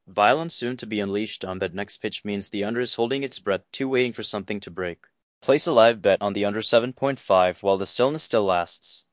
Violence soon to be unleashed on that next pitch means the under is holding its breath too, waiting for something to break. Place a live bet on the under 7.5 while the stillness still lasts.